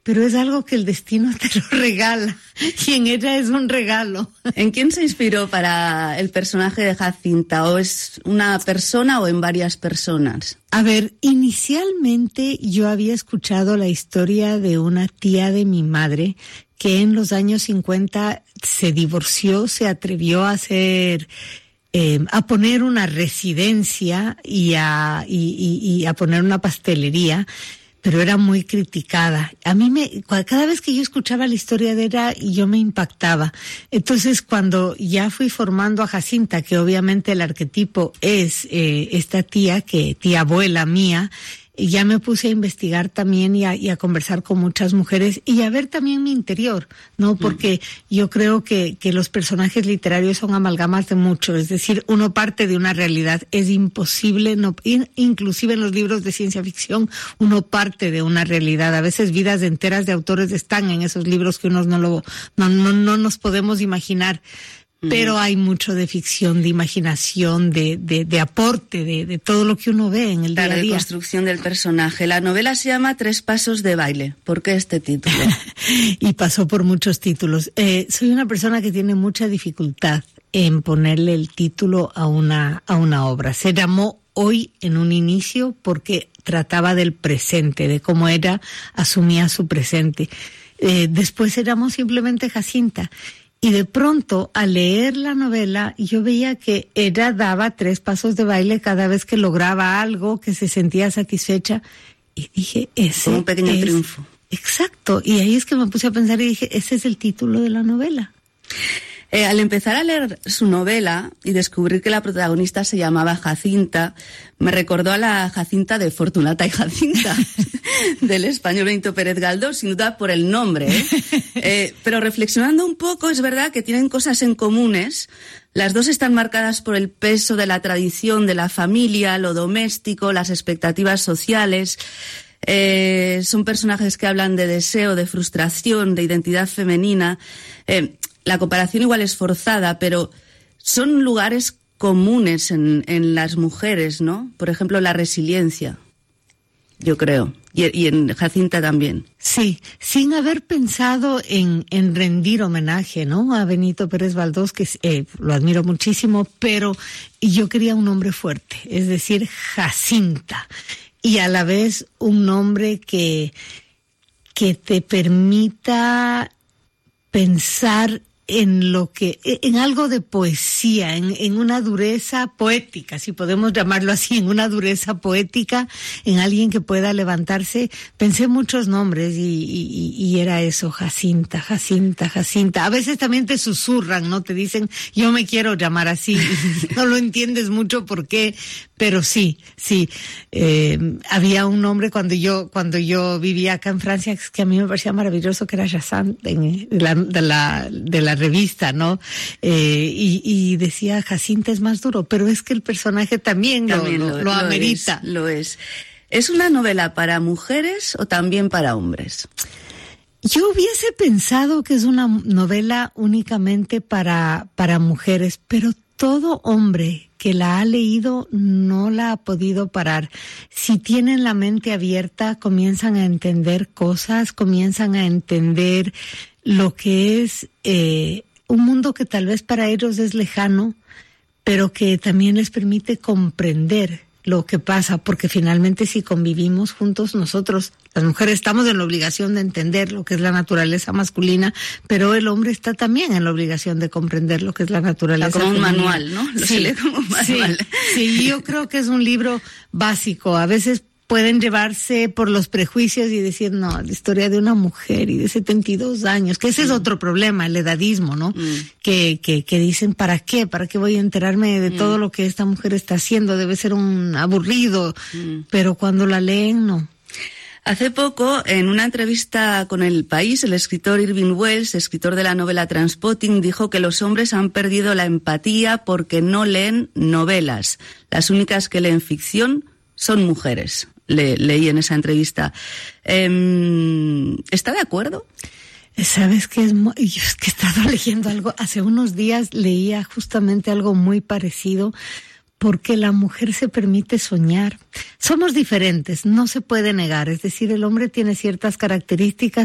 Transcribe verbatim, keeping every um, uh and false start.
pero es algo que el destino te lo regala, y en ella es un regalo. ¿En quién se inspiró para el personaje de Jacinta? ¿O es una persona o en varias personas? A ver, inicialmente yo había escuchado la historia de una tía de mi madre que en los años cincuenta se divorció, se atrevió a hacer, eh, a poner una residencia y a, y, y, y a poner una pastelería, pero era muy criticada. A mí me, cada vez que yo escuchaba la historia de ella, yo me impactaba. Entonces, cuando ya fui formando a Jacinta, que obviamente el arquetipo es eh, esta tía, que tía abuela mía, ya me puse a investigar también y a, y a conversar con muchas mujeres y a ver también mi interior, ¿no? Porque mm. yo creo que, que los personajes literarios son amalgamas de mucho, es decir, uno parte de una realidad, es imposible, no, inclusive en los libros de ciencia ficción, uno parte de una realidad, a veces vidas enteras de autores están en esos libros que unos no lo, no, no, no nos podemos imaginar. Pero hay mucho de ficción, de imaginación, de, de, de aporte, de, de todo lo que uno ve en el día a día. La reconstrucción del personaje. La novela se llama Tres pasos de baile. ¿Por qué este título? Y pasó por muchos títulos. Eh, soy una persona que tiene mucha dificultad en ponerle el título a una, a una obra. Se llamó Hoy en un inicio porque trataba del presente, de cómo ella asumía su presente. Eh, después se llamó simplemente Jacinta. Y de pronto, al leer la novela, yo veía que ella daba tres pasos de baile cada vez que lograba algo, que se sentía satisfecha. Y dije, ese un pequeño es... triunfo. Exacto. Y ahí es que me puse a pensar y dije, ese es el título de la novela. Eh, al empezar a leer su novela y descubrir que la protagonista se llamaba Jacinta, me recordó a la Jacinta de Fortunata y Jacinta, del español Benito Pérez Galdós, sin duda por el nombre, ¿eh? Eh, pero reflexionando un poco, es verdad que tienen cosas en comunes. Las dos están marcadas por el peso de la tradición, de la familia, lo doméstico, las expectativas sociales. Eh, son personajes que hablan de deseo, de frustración, de identidad femenina. Eh, La comparación igual es forzada, pero son lugares comunes en, en las mujeres, ¿no? Por ejemplo, la resiliencia, yo creo, y, y en Jacinta también. Sí, sin haber pensado en, en rendir homenaje, ¿no? A Benito Pérez Galdós, que eh, lo admiro muchísimo, pero yo quería un nombre fuerte, es decir, Jacinta, y a la vez un nombre que, que te permita pensar en lo que, en algo de poesía, en, en una dureza poética, si podemos llamarlo así, en una dureza poética, en alguien que pueda levantarse. Pensé muchos nombres y, y, y era eso, Jacinta, Jacinta, Jacinta. A veces también te susurran, ¿no? Te dicen, yo me quiero llamar así, no lo entiendes mucho por qué, pero sí, sí. Eh, había un nombre cuando yo, cuando yo vivía acá en Francia, que a mí me parecía maravilloso, que era Jacinthe, de la, de la, de la revista, ¿no? Eh, y, y decía, Jacinta es más duro, pero es que el personaje también, también lo, lo, lo, lo amerita. Es, lo es. ¿Es una novela para mujeres o también para hombres? Yo hubiese pensado que es una novela únicamente para, para mujeres, pero todo hombre que la ha leído no la ha podido parar. Si tienen la mente abierta, comienzan a entender cosas, comienzan a entender lo que es eh, un mundo que tal vez para ellos es lejano, pero que también les permite comprender lo que pasa, porque finalmente si convivimos juntos, nosotros, las mujeres, estamos en la obligación de entender lo que es la naturaleza masculina, pero el hombre está también en la obligación de comprender lo que es la naturaleza como femenina. Un manual, ¿no? Lo sí, se lee como un manual. Sí, sí, yo creo que es un libro básico. A veces pueden llevarse por los prejuicios y decir, no, la historia de una mujer y de setenta y dos años, que ese mm. es otro problema, el edadismo, ¿no? Mm. Que, que, que dicen, ¿para qué? ¿Para qué voy a enterarme de mm. todo lo que esta mujer está haciendo? Debe ser un aburrido, mm. pero cuando la leen, no. Hace poco, en una entrevista con El País, el escritor Irving Welsh, escritor de la novela Trainspotting, dijo que los hombres han perdido la empatía porque no leen novelas. Las únicas que leen ficción son mujeres. Le, leí en esa entrevista. Eh, ¿Está de acuerdo? Sabes que es, muy, yo es que he estado leyendo algo, hace unos días leía justamente algo muy parecido, porque la mujer se permite soñar. Somos diferentes, no se puede negar, es decir, el hombre tiene ciertas características